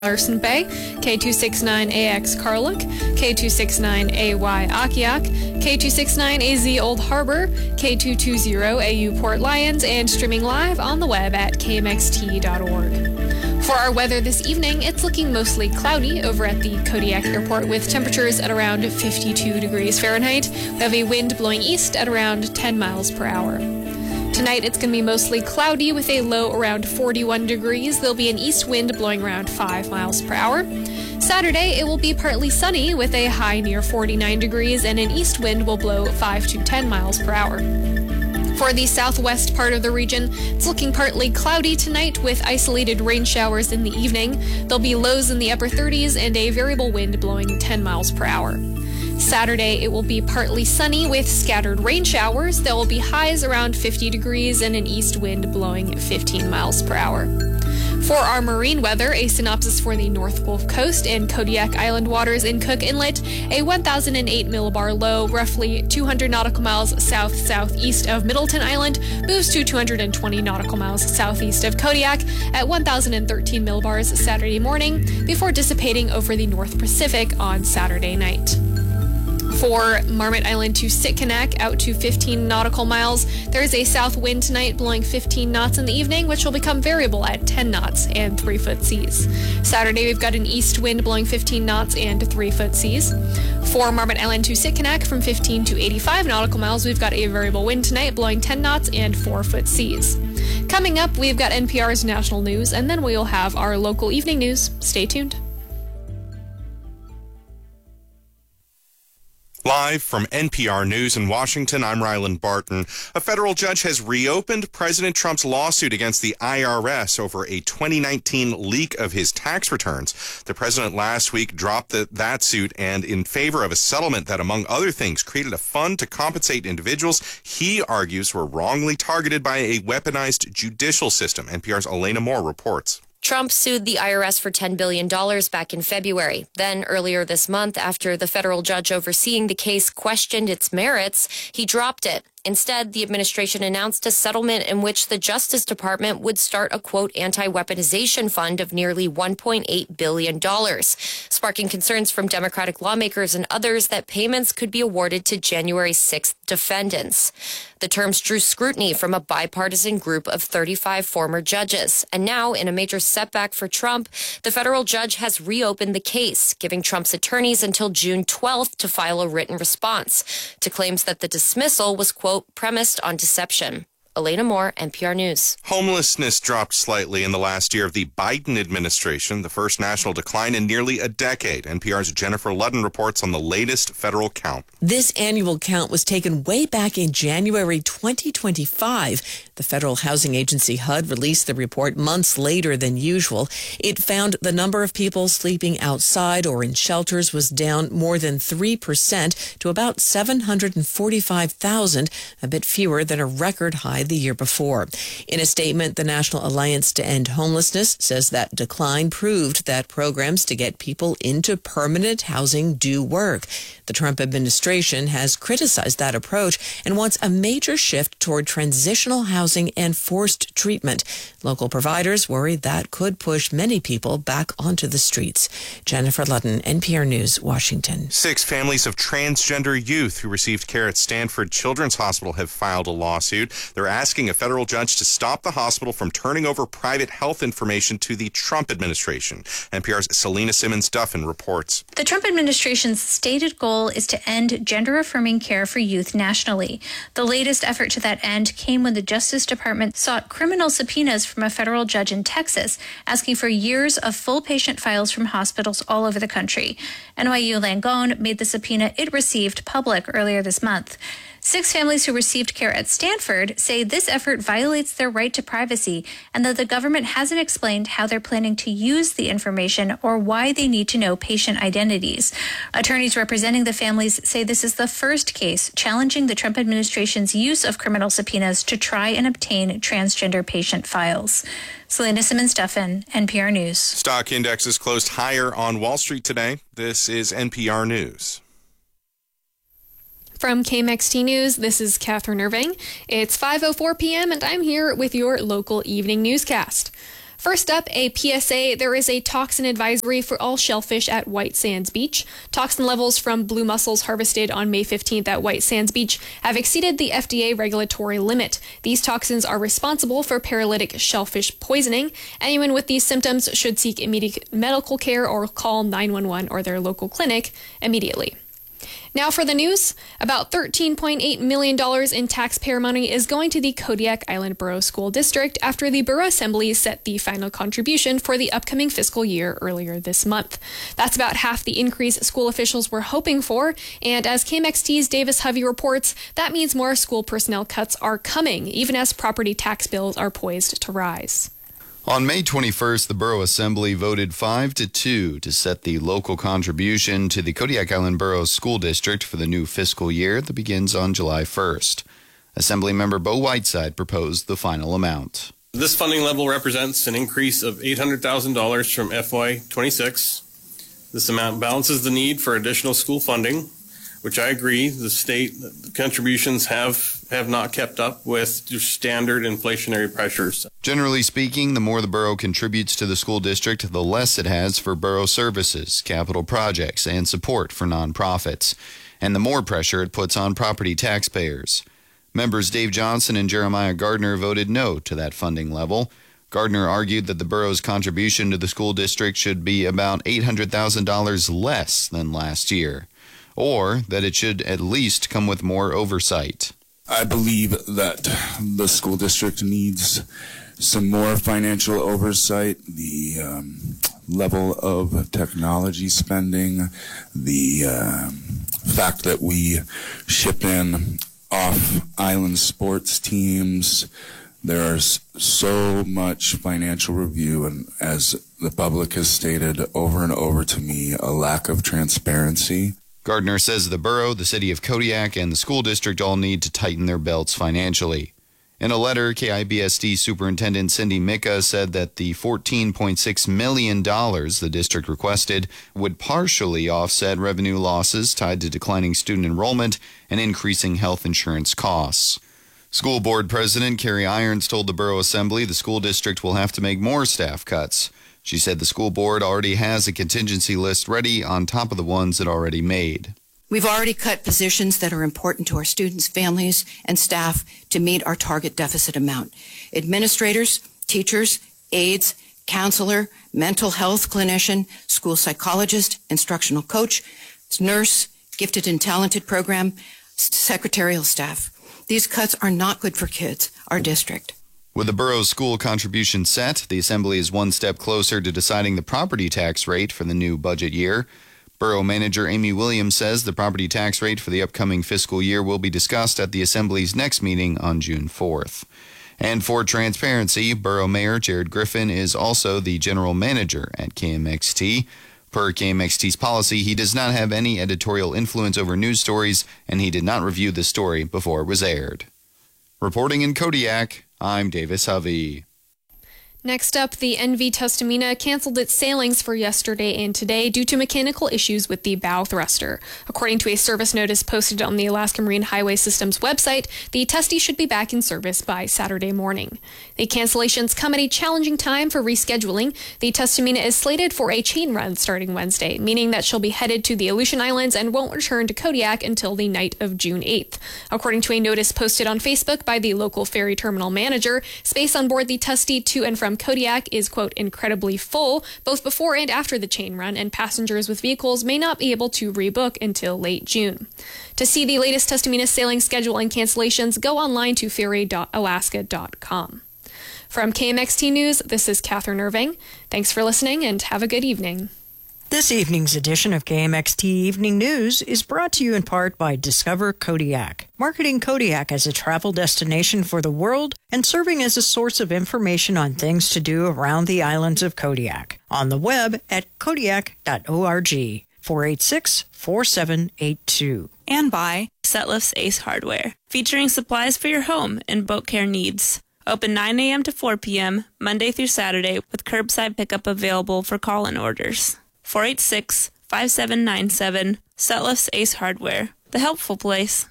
Larson Bay, K269AX Carluck, K269AY Akiak, K269AZ Old Harbor, K220AU Port Lions, and streaming live on the web at kmxt.org. For our weather this evening, it's looking mostly cloudy over at the Kodiak Airport with temperatures at around 52 degrees Fahrenheit. We have a wind blowing east at around 10 miles per hour. Tonight, it's going to be mostly cloudy with a low around 41 degrees. There'll be an east wind blowing around 5 miles per hour. Saturday, it will be partly sunny with a high near 49 degrees, and an east wind will blow 5 to 10 miles per hour. For the southwest part of the region, it's looking partly cloudy tonight with isolated rain showers in the evening. There'll be lows in the upper 30s and a variable wind blowing 10 miles per hour. Saturday, it will be partly sunny with scattered rain showers. There will be highs around 50 degrees and an east wind blowing 15 miles per hour. For our marine weather, a synopsis for the North Gulf Coast and Kodiak Island waters in Cook Inlet, a 1,008 millibar low, roughly 200 nautical miles south-southeast of Middleton Island, moves to 220 nautical miles southeast of Kodiak at 1,013 millibars Saturday morning before dissipating over the North Pacific on Saturday night. For Marmot Island to Sitkinak, out to 15 nautical miles, there is a south wind tonight blowing 15 knots in the evening, which will become variable at 10 knots and 3-foot seas. Saturday, we've got an east wind blowing 15 knots and 3-foot seas. For Marmot Island to Sitkinak, from 15 to 85 nautical miles, we've got a variable wind tonight blowing 10 knots and 4-foot seas. Coming up, we've got NPR's national news, and then we will have our local evening news. Stay tuned. Live from NPR News in Washington, I'm Ryland Barton. A federal judge has reopened President Trump's lawsuit against the IRS over a 2019 leak of his tax returns. The president last week dropped that suit and in favor of a settlement that, among other things, created a fund to compensate individuals he argues were wrongly targeted by a weaponized judicial system. NPR's Elena Moore reports. Trump sued the IRS for $10 billion back in February. Then, earlier this month, after the federal judge overseeing the case questioned its merits, he dropped it. Instead, the administration announced a settlement in which the Justice Department would start a, quote, anti-weaponization fund of nearly $1.8 billion, sparking concerns from Democratic lawmakers and others that payments could be awarded to January 6th defendants. The terms drew scrutiny from a bipartisan group of 35 former judges. And now, in a major setback for Trump, the federal judge has reopened the case, giving Trump's attorneys until June 12th to file a written response to claims that the dismissal was, quote, premised on deception. Elena Moore, NPR News. Homelessness dropped slightly in the last year of the Biden administration, the first national decline in nearly a decade. NPR's Jennifer Ludden reports on the latest federal count. This annual count was taken way back in January 2025. The Federal Housing Agency, HUD, released the report months later than usual. It found the number of people sleeping outside or in shelters was down more than 3% to about 745,000, a bit fewer than a record high the year before. In a statement, the National Alliance to End Homelessness says that decline proved that programs to get people into permanent housing do work. The Trump administration has criticized that approach and wants a major shift toward transitional housing and forced treatment. Local providers worry that could push many people back onto the streets. Jennifer Ludden, NPR News, Washington. 6 families of transgender youth who received care at Stanford Children's Hospital have filed a lawsuit. They're asking a federal judge to stop the hospital from turning over private health information to the Trump administration. NPR's Selena Simmons-Duffin reports. The Trump administration's stated goal is to end gender-affirming care for youth nationally. The latest effort to that end came when the Justice Department sought criminal subpoenas from a federal judge in Texas, asking for years of full patient files from hospitals all over the country. NYU Langone made the subpoena it received public earlier this month. 6 families who received care at Stanford say this effort violates their right to privacy and that the government hasn't explained how they're planning to use the information or why they need to know patient identities. Attorneys representing the families say this is the first case challenging the Trump administration's use of criminal subpoenas to try and obtain transgender patient files. Selena Simmons-Duffin, NPR News. Stock indexes closed higher on Wall Street today. This is NPR News. From KMXT News, this is Catherine Irving. It's 5:04 p.m. and I'm here with your local evening newscast. First up, a PSA. There is a toxin advisory for all shellfish at White Sands Beach. Toxin levels from blue mussels harvested on May 15th at White Sands Beach have exceeded the FDA regulatory limit. These toxins are responsible for paralytic shellfish poisoning. Anyone with these symptoms should seek immediate medical care or call 911 or their local clinic immediately. Now for the news. About $13.8 million in taxpayer money is going to the Kodiak Island Borough School District after the Borough Assembly set the final contribution for the upcoming fiscal year earlier this month. That's about half the increase school officials were hoping for, and as KMXT's Davis Hovey reports, that means more school personnel cuts are coming, even as property tax bills are poised to rise. On May 21st, the Borough Assembly voted 5-2 to set the local contribution to the Kodiak Island Borough School District for the new fiscal year that begins on July 1st. Assemblymember Bo Whiteside proposed the final amount. This funding level represents an increase of $800,000 from FY26. This amount balances the need for additional school funding, which I agree the state contributions have not kept up with standard inflationary pressures. Generally speaking, the more the borough contributes to the school district, the less it has for borough services, capital projects, and support for nonprofits, and the more pressure it puts on property taxpayers. Members Dave Johnson and Jeremiah Gardner voted no to that funding level. Gardner argued that the borough's contribution to the school district should be about $800,000 less than last year, or that it should at least come with more oversight. I believe that the school district needs some more financial oversight, the level of technology spending, the fact that we ship in off-island sports teams. There's so much financial review, and as the public has stated over and over to me, a lack of transparency. Gardner says the borough, the city of Kodiak, and the school district all need to tighten their belts financially. In a letter, KIBSD Superintendent Cindy Micka said that the $14.6 million the district requested would partially offset revenue losses tied to declining student enrollment and increasing health insurance costs. School Board President Carrie Irons told the Borough Assembly the school district will have to make more staff cuts. She said the school board already has a contingency list ready on top of the ones it already made. We've already cut positions that are important to our students, families, and staff to meet our target deficit amount. Administrators, teachers, aides, counselor, mental health clinician, school psychologist, instructional coach, nurse, gifted and talented program, secretarial staff. These cuts are not good for kids, our district. With the borough's school contribution set, the Assembly is one step closer to deciding the property tax rate for the new budget year. Borough Manager Amy Williams says the property tax rate for the upcoming fiscal year will be discussed at the Assembly's next meeting on June 4th. And for transparency, Borough Mayor Jared Griffin is also the general manager at KMXT. Per KMXT's policy, he does not have any editorial influence over news stories, and he did not review the story before it was aired. Reporting in Kodiak, I'm Davis Hovey. Next up, the NV Tustumena canceled its sailings for yesterday and today due to mechanical issues with the bow thruster. According to a service notice posted on the Alaska Marine Highway System's website, the Tusty should be back in service by Saturday morning. The cancellations come at a challenging time for rescheduling. The Tustumena is slated for a chain run starting Wednesday, meaning that she'll be headed to the Aleutian Islands and won't return to Kodiak until the night of June 8th. According to a notice posted on Facebook by the local ferry terminal manager, space on board the Tusty to and from Kodiak is, quote, incredibly full, both before and after the chain run, and passengers with vehicles may not be able to rebook until late June. To see the latest Tustumena sailing schedule and cancellations, go online to ferry.alaska.com. From KMXT News, this is Catherine Irving. Thanks for listening and have a good evening. This evening's edition of KMXT Evening News is brought to you in part by Discover Kodiak, marketing Kodiak as a travel destination for the world and serving as a source of information on things to do around the islands of Kodiak. On the web at kodiak.org, 486-4782. And by Setlifts Ace Hardware, featuring supplies for your home and boat care needs. Open 9 a.m. to 4 p.m., Monday through Saturday, with curbside pickup available for call-in orders. 486-5797, Setlifts Ace Hardware, the helpful place.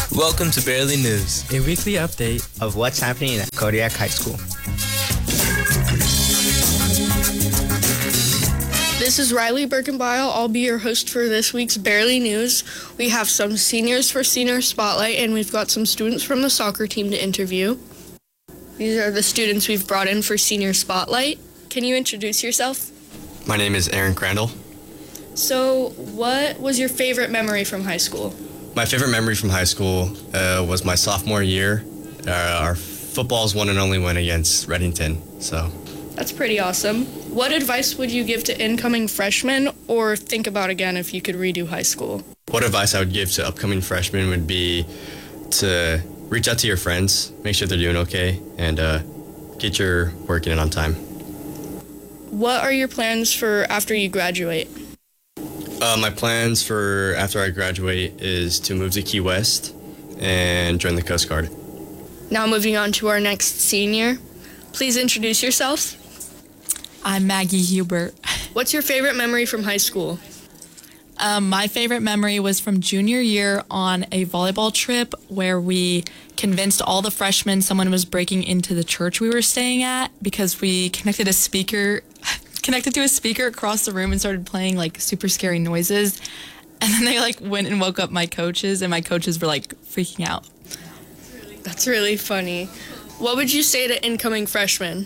Welcome to Barely News, a weekly update of what's happening at Kodiak High School. This is Riley Birkenbile. I'll be your host for this week's Barely News. We have some seniors for Senior Spotlight, and we've got some students from the soccer team to interview. These are the students we've brought in for Senior Spotlight. Can you introduce yourself? My name is Aaron Crandall. So, what was your favorite memory from high school? My favorite memory from high school was my sophomore year. Our football's one and only win against Reddington. So that's pretty awesome. What advice would you give to incoming freshmen, or think about again if you could redo high school? What advice I would give to upcoming freshmen would be to reach out to your friends, make sure they're doing okay, and get your work in on time. What are your plans for after you graduate? My plans for after I graduate is to move to Key West and join the Coast Guard. Now moving on to our next senior. Please introduce yourself. I'm Maggie Hubert. What's your favorite memory from high school? My favorite memory was from junior year on a volleyball trip where we convinced all the freshmen someone was breaking into the church we were staying at because we connected to a speaker across the room and started playing like super scary noises. And then they like went and woke up my coaches, and my coaches were like freaking out. That's really funny. What would you say to incoming freshmen?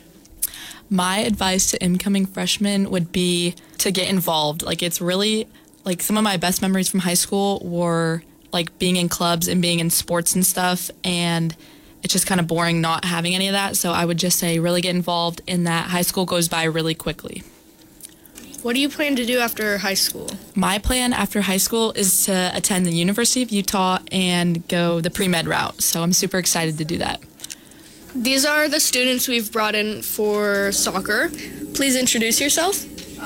My advice to incoming freshmen would be to get involved. Like, it's really, like, some of my best memories from high school were, like, being in clubs and being in sports and stuff, and it's just kind of boring not having any of that. So I would just say really get involved in that. High school goes by really quickly. What do you plan to do after high school? My plan after high school is to attend the University of Utah and go the pre-med route. So I'm super excited to do that. These are the students we've brought in for soccer. Please introduce yourself.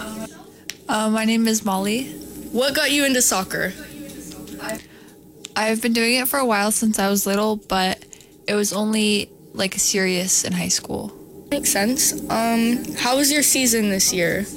My name is Molly. What got you into soccer? I've been doing it for a while since I was little, but it was only like serious in high school. Makes sense. How was your season this year?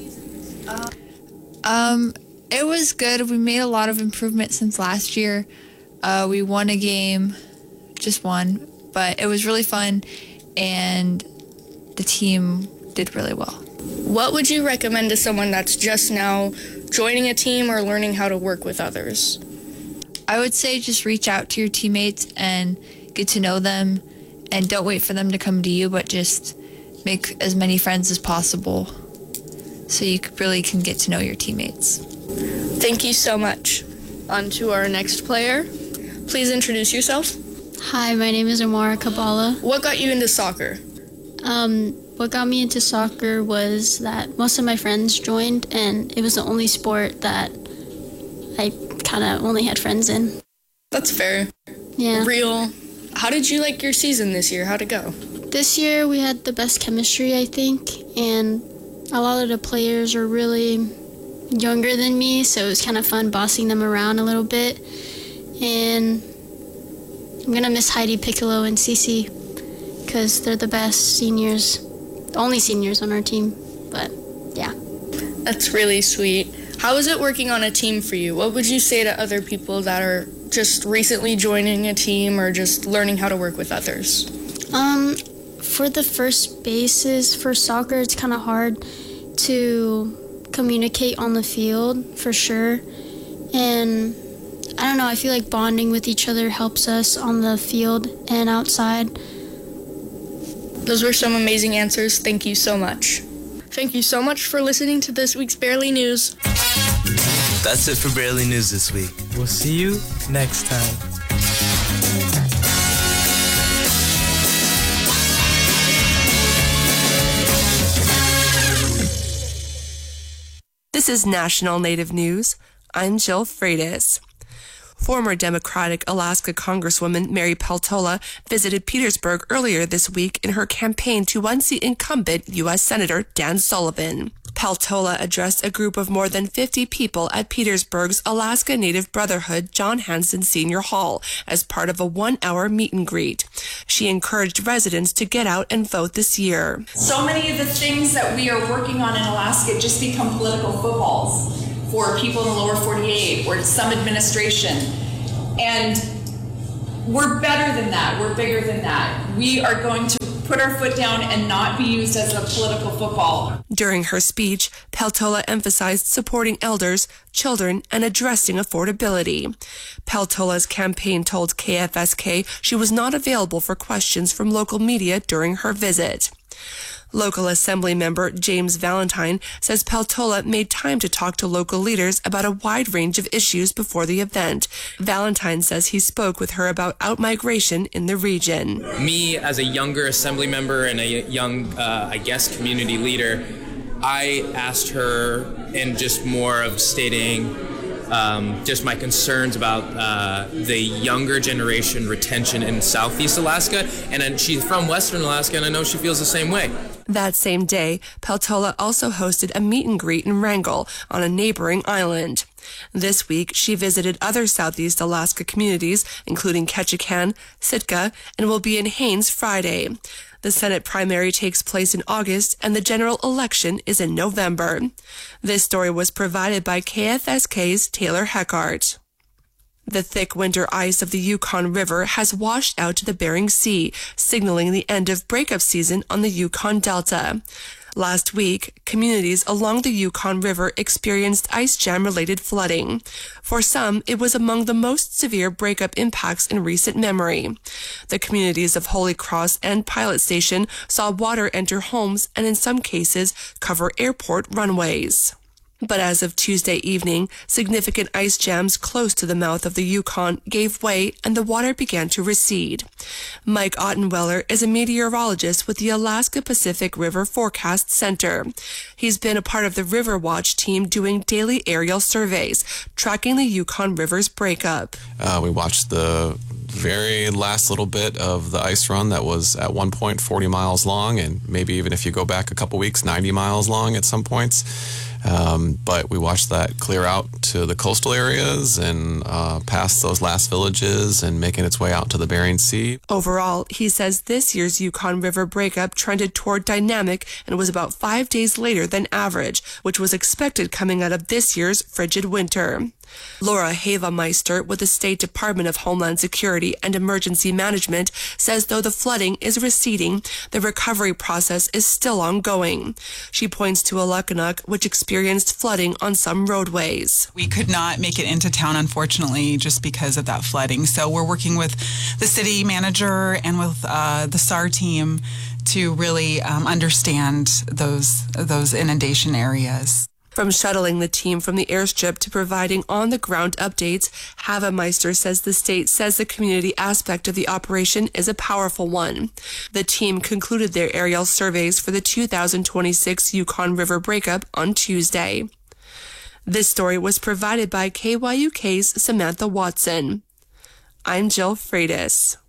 It was good. We made a lot of improvement since last year. We won a game, just one. But it was really fun, and the team did really well. What would you recommend to someone that's just now joining a team or learning how to work with others? I would say just reach out to your teammates and get to know them, and don't wait for them to come to you, but just make as many friends as possible so you really can get to know your teammates. Thank you so much. On to our next player. Please introduce yourself. Hi, my name is Amara Kabbalah. What got you into soccer? What got me into soccer was that most of my friends joined, and it was the only sport that I kind of only had friends in. That's fair. Yeah. Real. How did you like your season this year? How'd it go? This year we had the best chemistry, I think, and a lot of the players are really younger than me, so it was kind of fun bossing them around a little bit. And I'm going to miss Heidi Piccolo and Cece because they're the best seniors, the only seniors on our team. But, yeah. That's really sweet. How is it working on a team for you? What would you say to other people that are just recently joining a team or just learning how to work with others? For the first bases for soccer, it's kind of hard to communicate on the field, for sure. And I don't know, I feel like bonding with each other helps us on the field and outside. Those were some amazing answers. Thank you so much. Thank you so much for listening to this week's Barely News. That's it for Barely News this week. We'll see you next time. This is National Native News. I'm Jill Freitas. Former Democratic Alaska Congresswoman Mary Peltola visited Petersburg earlier this week in her campaign to unseat incumbent U.S. Senator Dan Sullivan. Peltola addressed a group of more than 50 people at Petersburg's Alaska Native Brotherhood John Hanson Senior Hall as part of a one-hour meet and greet. She encouraged residents to get out and vote this year. So many of the things that we are working on in Alaska just become political footballs for people in the lower 48 or some administration. And we're better than that. We're bigger than that. We are going to put our foot down and not be used as a political football. During her speech, Peltola emphasized supporting elders, children, and addressing affordability. Peltola's campaign told KFSK she was not available for questions from local media during her visit. Local Assembly member James Valentine says Peltola made time to talk to local leaders about a wide range of issues before the event. Valentine says he spoke with her about out-migration in the region. Me, as a younger Assembly member and a young, community leader, I asked her in just more of stating just my concerns about the younger generation retention in Southeast Alaska. And she's from Western Alaska, and I know she feels the same way. That same day, Peltola also hosted a meet and greet in Wrangell on a neighboring island. This week, she visited other Southeast Alaska communities, including Ketchikan, Sitka, and will be in Haines Friday. The Senate primary takes place in August, and the general election is in November. This story was provided by KFSK's Taylor Heckart. The thick winter ice of the Yukon River has washed out to the Bering Sea, signaling the end of breakup season on the Yukon Delta. Last week, communities along the Yukon River experienced ice jam-related flooding. For some, it was among the most severe breakup impacts in recent memory. The communities of Holy Cross and Pilot Station saw water enter homes and in some cases cover airport runways. But as of Tuesday evening, significant ice jams close to the mouth of the Yukon gave way and the water began to recede. Mike Ottenweller is a meteorologist with the Alaska Pacific River Forecast Center. He's been a part of the River Watch team doing daily aerial surveys, tracking the Yukon River's breakup. We watched the very last little bit of the ice run that was at one point 40 miles long, and maybe even if you go back a couple weeks, 90 miles long at some points. But we watched that clear out to the coastal areas and past those last villages and making its way out to the Bering Sea. Overall, he says this year's Yukon River breakup trended toward dynamic and was about 5 days later than average, which was expected coming out of this year's frigid winter. Laura Havameister with the State Department of Homeland Security and Emergency Management says though the flooding is receding, the recovery process is still ongoing. She points to Alukkanuk, which experienced flooding on some roadways. We could not make it into town, unfortunately, just because of that flooding. So we're working with the city manager and with the SAR team to really understand those inundation areas. From shuttling the team from the airstrip to providing on-the-ground updates, Havameister says the state says the community aspect of the operation is a powerful one. The team concluded their aerial surveys for the 2026 Yukon River breakup on Tuesday. This story was provided by KYUK's Samantha Watson. I'm Jill Freitas.